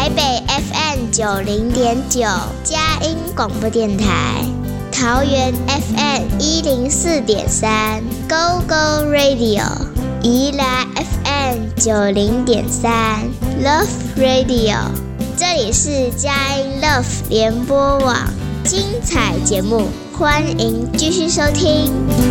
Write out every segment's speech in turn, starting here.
台北 FM90.9 佳音广播电台，桃园 FM104.3 Go Go Radio， 宜兰 FM90.3 Love Radio。这里是佳音 Love 联播网，精彩节目，欢迎继续收听。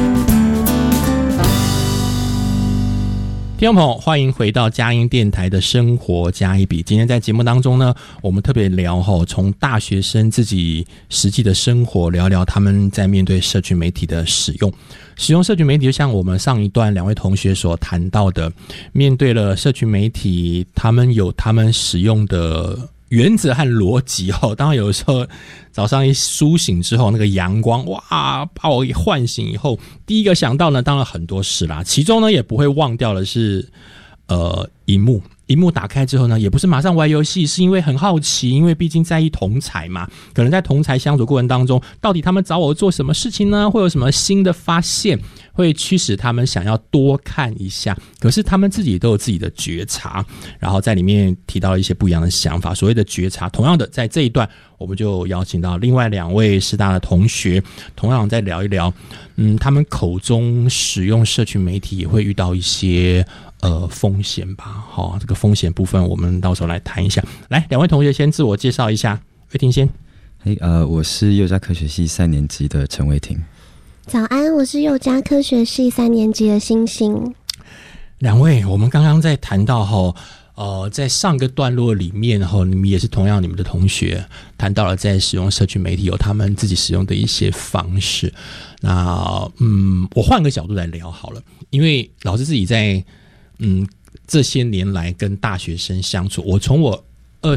听众朋友，欢迎回到佳音电台的生活加一笔。今天在节目当中呢，我们特别聊从大学生自己实际的生活，聊聊他们在面对社群媒体的使用社群媒体，就像我们上一段两位同学所谈到的，面对了社群媒体，他们有他们使用的原则和逻辑当然有时候早上一苏醒之后，那个阳光哇把我给唤醒以后，第一个想到呢当然很多事啦，其中呢也不会忘掉的是荧幕打开之后呢，也不是马上玩游戏，是因为很好奇，因为毕竟在意同侪嘛，可能在同侪相处过程当中，到底他们找我做什么事情呢？会有什么新的发现，会驱使他们想要多看一下。可是他们自己都有自己的觉察，然后在里面提到了一些不一样的想法。所谓的觉察，同样的在这一段，我们就邀请到另外两位师大的同学，同样再聊一聊，他们口中使用社群媒体也会遇到一些风险吧。这个风险部分我们到时候来谈一下。来，两位同学先自我介绍一下。魏婷先。 我是幼家科学系3年级的陈魏婷。 早安，我是幼家科学系3年级的星星。 两位，我们刚刚在谈到在上个段落里面你们也是同样，你们的同学谈到了在使用社群媒体有他们自己使用的一些方式。那我换个角度来聊好了，因为老师自己在这些年来跟大学生相处，我从我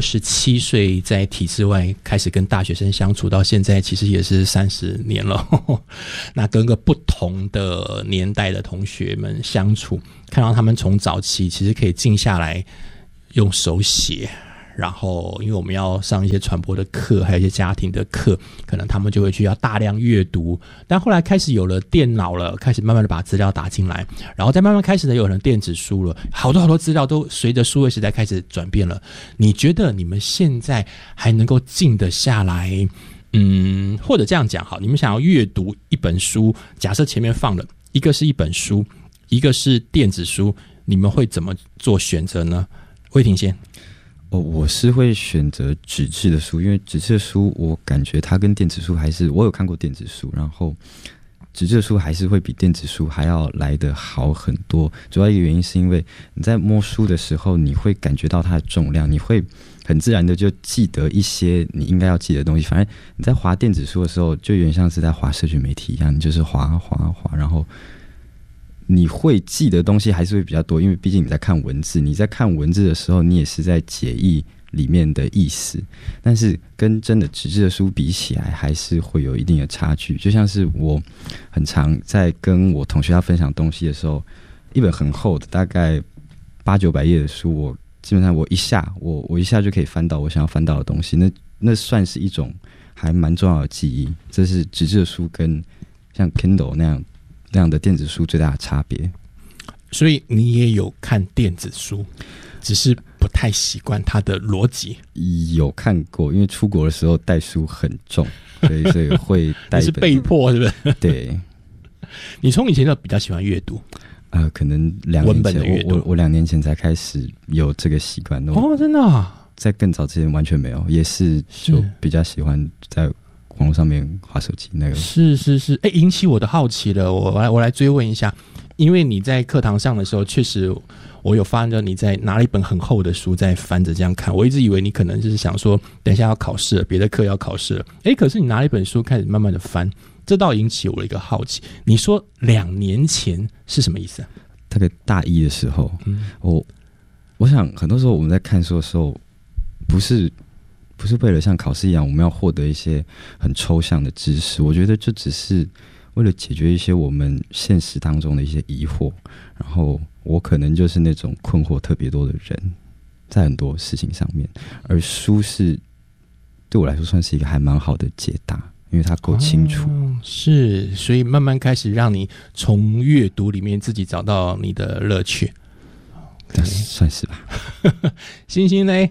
27岁在体制外开始跟大学生相处到现在，其实也是30年了那跟个不同的年代的同学们相处，看到他们从早期其实可以静下来用手写，然后因为我们要上一些传播的课，还有一些家庭的课，可能他们就会去要大量阅读，但后来开始有了电脑了，开始慢慢的把资料打进来，然后再慢慢开始呢有了电子书了，好多资料都随着数位时代开始转变了。你觉得你们现在还能够静得下来，或者这样讲好，你们想要阅读一本书，假设前面放了一个是一本书，一个是电子书，你们会怎么做选择呢？魏婷先。 我是会选择纸质的书，因为纸质的书我感觉它跟电子书还是，我有看过电子书，然后纸质的书还是会比电子书还要来得好很多。主要一个原因是因为你在摸书的时候，你会感觉到它的重量，你会很自然的就记得一些你应该要记得的东西。反正你在滑电子书的时候，就有点像是在滑社群媒体一样，你就是滑，然后你会记的东西还是会比较多，因为毕竟你在看文字，你在看文字的时候，你也是在解译里面的意思，但是跟真的纸质的书比起来，还是会有一定的差距。就像是我很常在跟我同学要分享东西的时候，一本很厚的，大概800-900页的书，我基本上我一下就可以翻到我想要翻到的东西，那算是一种还蛮重要的记忆。这是纸质的书跟像 Kindle 那样的电子书最大的差别。 所以你也有看电子书，只是不太习惯它的逻辑。 有看过，因为出国的时候带书很重，所以会带一本。你是被迫是不是？ 对。 你从以前就比较喜欢阅读？ 可能2年前，我2年前才开始有这个习惯。 真的啊？ 在更早之前完全没有，也是就比较喜欢在网络上面滑手机那个。是， 引起我的好奇了，我来追问一下，因为你在课堂上的时候，确实我有发现到你在拿了一本很厚的书在翻着这样看，我一直以为你可能就是想说等一下要考试了，别的课要考试了，可是你拿了一本书开始慢慢的翻，这倒引起我的一个好奇。你说2年前是什么意思啊？ 大概大一的时候，我想很多时候我们在看书的时候，不是为了像考试一样我们要获得一些很抽象的知识，我觉得这只是为了解决一些我们现实当中的一些疑惑，然后我可能就是那种困惑特别多的人，在很多事情上面，而书是对我来说算是一个还蛮好的解答，因为它够清楚。 是，所以慢慢开始让你从阅读里面自己找到你的乐趣， 算是吧。 星星呢？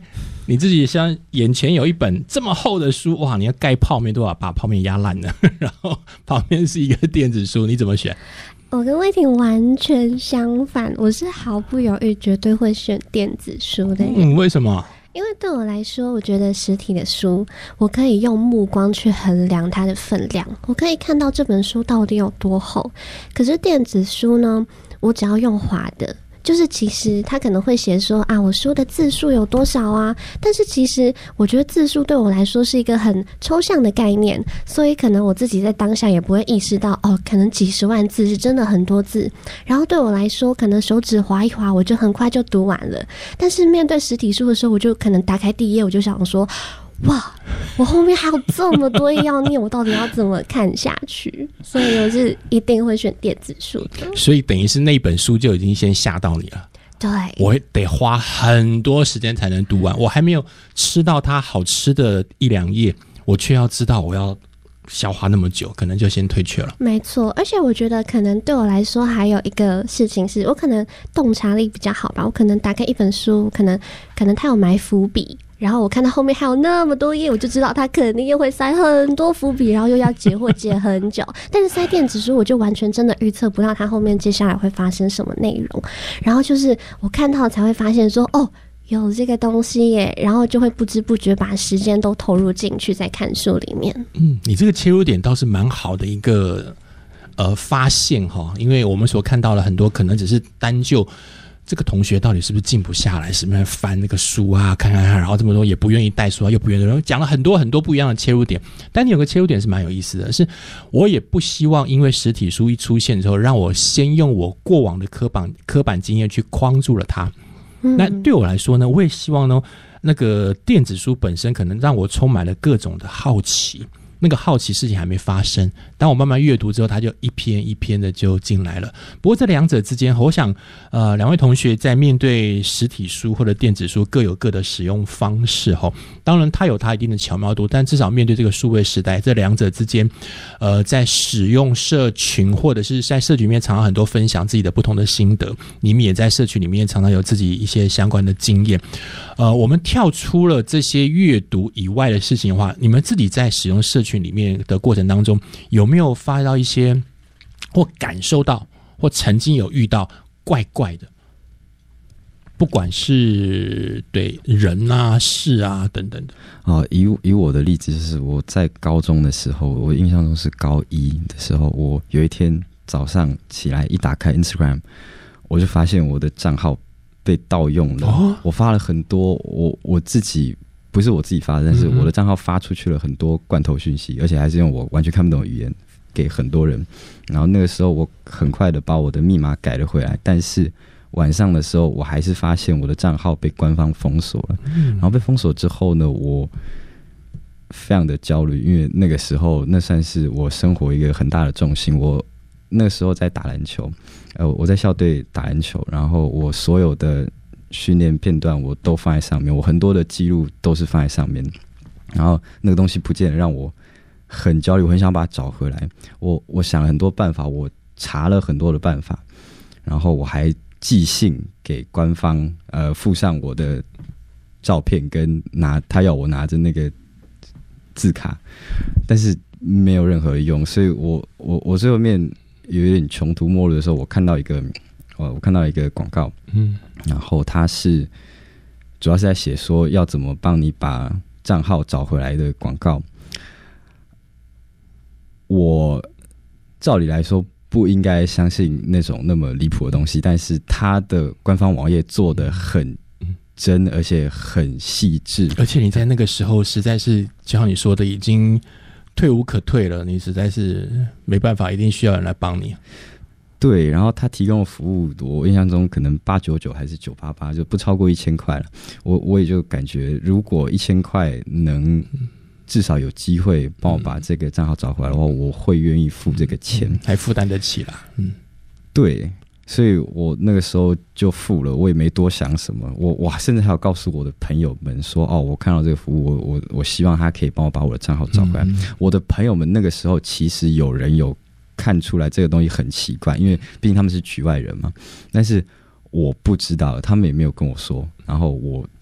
你自己像眼前有一本这么厚的书，哇，你要盖泡面都要把泡面压烂了，然后旁边是一个电子书，你怎么选？ 我跟魏婷完全相反，我是毫不犹豫绝对会选电子书的人。 为什么？ 因为对我来说，我觉得实体的书，我可以用目光去衡量它的分量，我可以看到这本书到底有多厚。可是电子书呢，我只要用滑的，就是其实他可能会写说啊，我书的字数有多少啊，但是其实我觉得字数对我来说是一个很抽象的概念，所以可能我自己在当下也不会意识到哦，可能几十万字是真的很多字，然后对我来说可能手指滑一滑我就很快就读完了。但是面对实体书的时候，我就可能打开第一页，我就想说哇，我后面还有这么多页要念，我到底要怎么看下去？所以我是一定会选电子书的。 所以等于是那本书就已经先吓到你了。 对， 我得花很多时间才能读完，我还没有吃到它好吃的一两页，我却要知道我要消化那么久，可能就先退却了。 没错，而且我觉得可能对我来说还有一个事情是，我可能洞察力比较好吧，我可能打开一本书，可能它有埋伏笔，然后我看到后面还有那么多页，我就知道他肯定又会塞很多伏笔，然后又要解或解很久。但是塞电子书，我就完全真的预测不到他后面接下来会发生什么内容，然后就是我看到才会发现说哦，有这个东西耶，然后就会不知不觉把时间都投入进去在看书里面。 你这个切入点倒是蛮好的一个发现哈，因为我们所看到了很多可能只是单就这个同学到底是不是静不下来，是不是翻那个书啊，看，然后这么多也不愿意带书啊，又不愿意，然后讲了很多很多不一样的切入点。但你有个切入点是蛮有意思的，是我也不希望因为实体书一出现之后，让我先用我过往的刻板经验去框住了它。那对我来说呢，我也希望呢，那个电子书本身可能让我充满了各种的好奇。那个好奇事情还没发生，当我慢慢阅读之后，它就一篇一篇的就进来了。不过这两者之间，我想两位同学在面对实体书或者电子书各有各的使用方式，当然它有它一定的巧妙度，但至少面对这个数位时代，这两者之间在使用社群或者是在社群里面常常很多分享自己的不同的心得，你们也在社群里面常常有自己一些相关的经验。我们跳出了这些阅读以外的事情的话，你们自己在使用社群里面的过程当中，有没有发到一些或感受到或曾经有遇到怪怪的，不管是对人啊事啊等等的？ 以我的例子，就是我在高中的时候，我印象中是高一的时候，我有一天早上起来一打开 Instagram， 我就发现我的账号被盗用了。我发了很多我自己不是我自己发的，但是我的账号发出去了很多罐头讯息，而且还是用我完全看不懂的语言给很多人。然后那个时候我很快的把我的密码改了回来，但是晚上的时候我还是发现我的账号被官方封锁了。然后被封锁之后呢，我非常的焦虑，因为那个时候那算是我生活一个很大的重心。我那个时候在打篮球，我在校队打篮球，然后我所有的训练片段我都放在上面，我很多的记录都是放在上面，然后那个东西不见了，让我很焦虑，我很想把它找回来。我想了很多办法，我查了很多的办法，然后我还寄信给官方，附上我的照片跟他要我拿着那个字卡，但是没有任何的用。所以我最后面有点穷途末路的时候，我看到一个广告，然后它是主要是在写说要怎么帮你把账号找回来的广告。我照理来说不应该相信那种那么离谱的东西，但是它的官方网页做得很真，而且很细致。 而且你在那个时候实在是就像你说的，已经退无可退了，你实在是没办法，一定需要人来帮你。 对，然后他提供的服务，我印象中可能899还是988，就不超过1000块了。我也就感觉，如果1000块能至少有机会帮我把这个账号找回来的话，我会愿意付这个钱， 还负担得起啦。 对，所以我那个时候就付了，我也没多想什么。我甚至还有告诉我的朋友们说，我看到这个服务，我希望他可以帮我把我的账号找回来。我的朋友们那个时候其实有人有看出来这个东西很奇怪，因为毕竟他们是局外人嘛，但是我不知道，他们也没有跟我说。然后我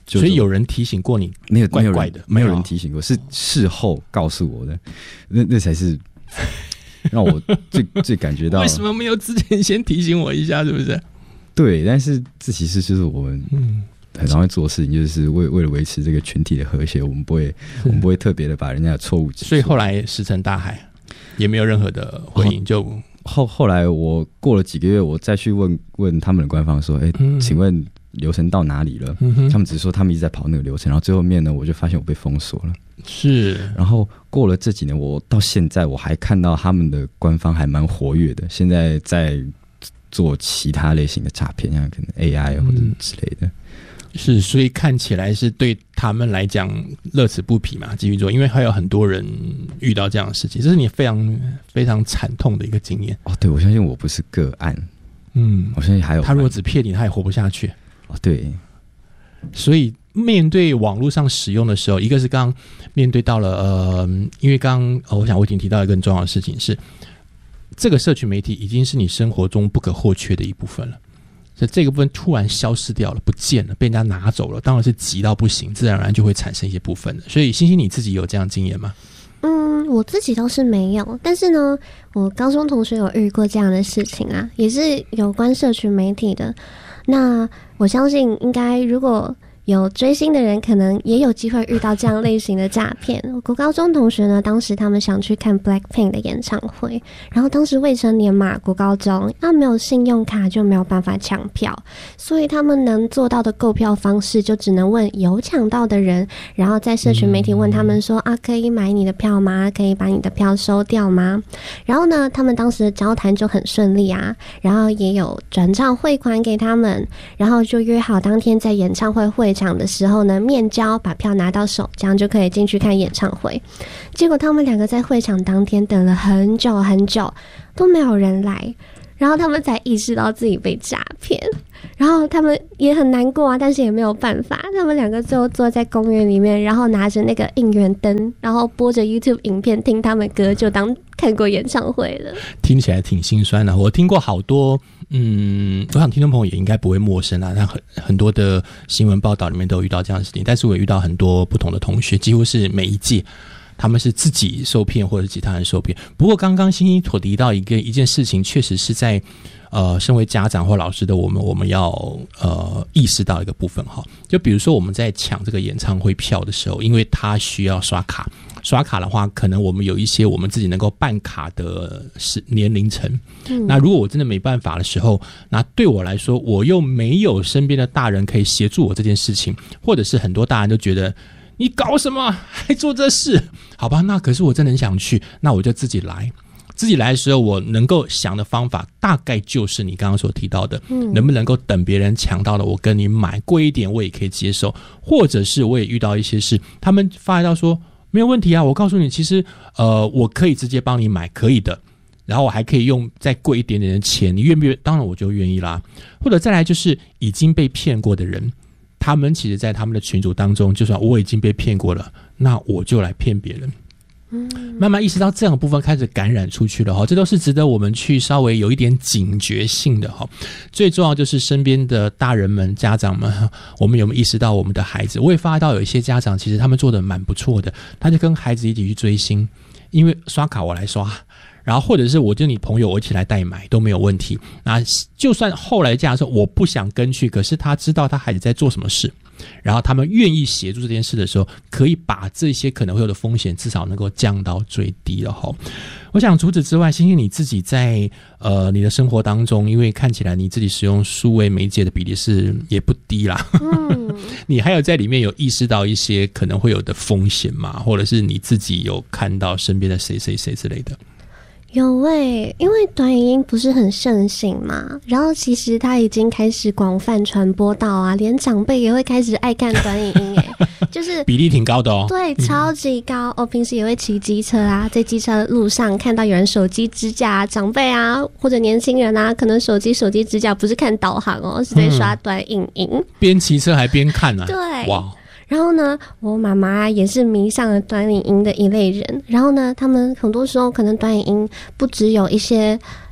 所以有人提醒过你？怪怪的， 没有人提醒过，是事后告诉我的。那才是让我最感觉到。 为什么没有之前先提醒我一下？是不是？ 对，但是这其实就是我们很常会做事情，就是为了维持这个群体的和谐，我们不会特别的把人家的错误指出。 所以后来石沉大海，也没有任何的回应。就后来我过了几个月，我再去问他们的官方说：“请问流程到哪里了？”他们只是说他们一直在跑那个流程，然后最后面呢，我就发现我被封锁了。 是， 然后过了这几年，我到现在我还看到他们的官方还蛮活跃的，现在在做其他类型的诈骗，像可能 AI 或者之类的。 是，所以看起来是对他们来讲乐此不疲嘛，继续做，因为还有很多人遇到这样的事情，这是你非常非常惨痛的一个经验。 对，我相信我不是个案。我相信还有他如果只骗你，他也活不下去。 对， 所以面对网络上使用的时候，一个是刚刚面对到了因为刚刚我想我已经提到一个很重要的事情是，这个社群媒体已经是你生活中不可或缺的一部分了。所以这个部分突然消失掉了，不见了，被人家拿走了，当然是急到不行，自然而然就会产生一些部分的。所以星星你自己有这样经验吗？ 我自己倒是没有，但是呢，我高中同学有遇过这样的事情啊，也是有关社群媒体的。那我相信应该如果有追星的人可能也有机会遇到这样类型的诈骗。我国高中同学呢，当时他们想去看 BLACKPINK 的演唱会，然后当时未成年嘛，国高中没有信用卡就没有办法抢票，所以他们能做到的购票方式就只能问有抢到的人，然后在社群媒体问他们说可以买你的票吗？可以把你的票收掉吗？然后呢，他们当时的交谈就很顺利啊，然后也有转账汇款给他们，然后就约好当天在演唱会会场的时候呢，面交把票拿到手，这样就可以进去看演唱会。结果他们两个在会场当天等了很久很久都没有人来，然后他们才意识到自己被诈骗，然后他们也很难过啊，但是也没有办法，他们两个最后坐在公园里面，然后拿着那个应援灯，然后播着 YouTube 影片听他们歌，就当看过演唱会了。 听起来挺心酸的。我听过好多我想听众朋友也应该不会陌生啊，但很多的新闻报道里面都有遇到这样的事情，但是我也遇到很多不同的同学，几乎是每一届他们是自己受骗或者是其他人受骗。不过刚刚星星所提到一件事情，确实是在身为家长或老师的我们要意识到一个部分哈，就比如说我们在抢这个演唱会票的时候，因为他需要刷卡的话，可能我们有一些我们自己能够办卡的年龄层。那如果我真的没办法的时候，那对我来说，我又没有身边的大人可以协助我这件事情，或者是很多大人都觉得你搞什么还做这事？好吧，那可是我真的很想去，那我就自己来。自己来的时候，我能够想的方法大概就是你刚刚所提到的，能不能够等别人抢到了，我跟你买贵一点，我也可以接受。或者是我也遇到一些事，他们发到说没有问题啊，我告诉你，其实我可以直接帮你买，可以的。然后我还可以用再贵一点点的钱，你愿不愿意？当然我就愿意啦。或者再来就是已经被骗过的人，他们其实在他们的群组当中，就算我已经被骗过了，那我就来骗别人。慢慢意识到这样的部分开始感染出去了哈，这都是值得我们去稍微有一点警觉性的哈。最重要就是身边的大人们、家长们，我们有没有意识到我们的孩子？我也发到有一些家长其实他们做的蛮不错的，他就跟孩子一起去追星，因为刷卡我来刷，然后或者是我就你朋友我一起来代买都没有问题。那就算后来这样说我不想跟去，可是他知道他孩子在做什么事，然后他们愿意协助这件事的时候，可以把这些可能会有的风险至少能够降到最低了齁。我想除此之外，星星你自己在你的生活当中，因为看起来你自己使用数位媒介的比例是也不低啦，你还有在里面有意识到一些可能会有的风险吗？或者是你自己有看到身边的谁谁谁之类的？ 有因为短影音不是很盛行嘛，然后其实它已经开始广泛传播到啊，连长辈也会开始爱看短影音就是比例挺高的哦。 对，超级高。我平时也会骑机车啊，在机车路上看到有人手机支架，长辈啊或者年轻人啊，可能手机支架不是看导航是在刷短影音， 边骑车还边看啊。 对， 哇。 然后呢，我妈妈也是迷上了短影音的一类人。然后呢，他们很多时候可能短影音不只有一些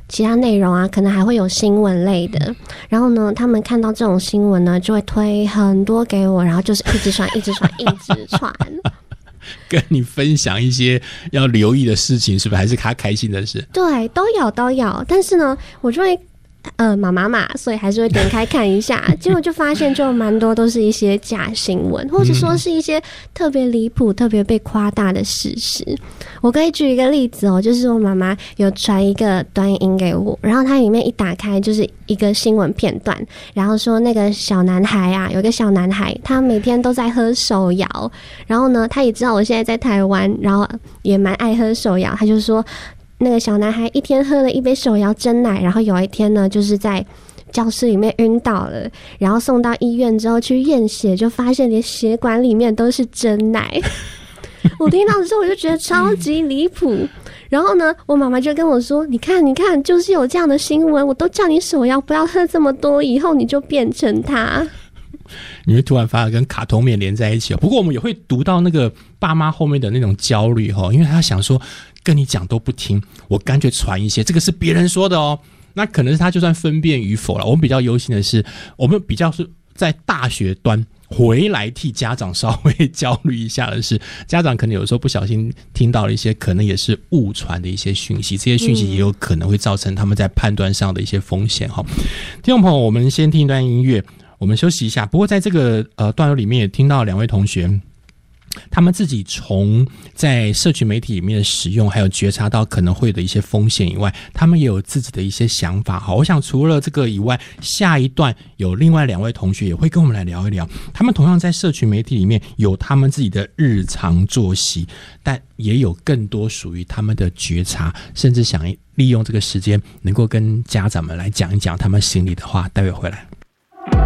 其他内容啊，可能还会有新闻类的。然后呢，他们看到这种新闻呢，就会推很多给我，然后就是一直传，一直传，一直传。 跟你分享一些要留意的事情，是不是？还是他开心的事？ 对，都有。但是呢，我就会妈妈嘛，所以还是会点开看一下。结果就发现就蛮多都是一些假新闻，或者说是一些特别离谱、特别被夸大的事实。我可以举一个例子哦，就是我妈妈有传一个短影音给我，然后它里面一打开就是一个新闻片段，然后说那个小男孩啊，有一个小男孩，他每天都在喝手摇，然后呢，他也知道我现在在台湾，然后也蛮爱喝手摇，他就说那个小男孩一天喝了一杯手摇珍奶，然后有一天呢，就是在教室里面晕倒了，然后送到医院之后去验血，就发现连血管里面都是珍奶。我听到的时候我就觉得超级离谱，然后呢，我妈妈就跟我说：“你看，就是有这样的新闻，我都叫你手摇不要喝这么多，以后你就变成他。” 你会突然发现跟卡通面连在一起哦。不过我们也会读到那个爸妈后面的那种焦虑哦，因为他想说跟你讲都不听，我干脆传一些，这个是别人说的哦。那可能是他就算分辨与否了。我们比较忧心的是，我们比较是在大学端回来替家长稍微焦虑一下的是，家长可能有时候不小心听到了一些可能也是误传的一些讯息，这些讯息也有可能会造成他们在判断上的一些风险。听众朋友，我们先听一段音乐，我们休息一下。不过在这个段落里面也听到两位同学他们自己从在社群媒体里面的使用还有觉察到可能会有的一些风险以外，他们也有自己的一些想法。好，我想除了这个以外，下一段有另外两位同学也会跟我们来聊一聊，他们同样在社群媒体里面有他们自己的日常作息，但也有更多属于他们的觉察，甚至想利用这个时间能够跟家长们来讲一讲他们心里的话。待会回来。